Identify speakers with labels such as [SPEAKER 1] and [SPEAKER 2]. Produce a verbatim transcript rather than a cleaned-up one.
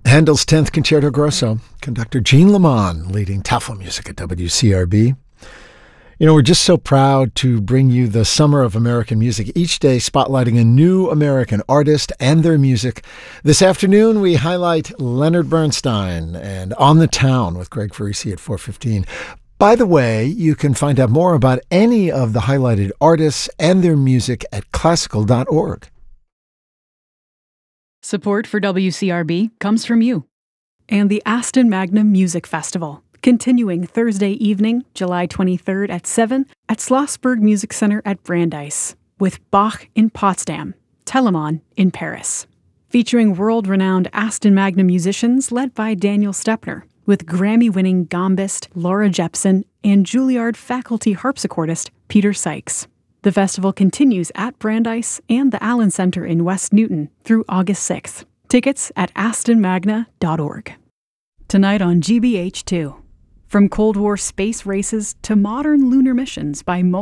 [SPEAKER 1] Handel's tenth Concerto Grosso, conductor Jean Lamont leading Tafel Music at W C R B. You know, we're just so proud to bring you the Summer of American Music, each day spotlighting a new American artist and their music. This afternoon, we highlight Leonard Bernstein and On the Town with Greg Farisi at four fifteen. By the way, you can find out more about any of the highlighted artists and their music at classical dot org.
[SPEAKER 2] Support for W C R B comes from you and the Aston Magna Music Festival, continuing Thursday evening, July twenty-third at seven at Schlossberg Music Center at Brandeis, with Bach in Potsdam, Telemann in Paris. Featuring world-renowned Aston Magna musicians led by Daniel Stepner, with Grammy-winning gambist Laura Jepson and Juilliard faculty harpsichordist Peter Sykes. The festival continues at Brandeis and the Allen Center in West Newton through August sixth. Tickets at aston magna dot org. Tonight on G B H two. From Cold War space races to modern lunar missions by